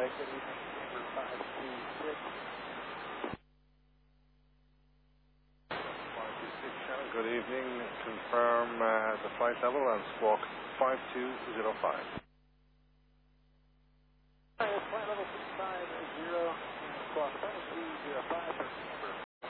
good evening, number 526. 526, Shannon, good evening. Confirm the flight level and squawk 5205.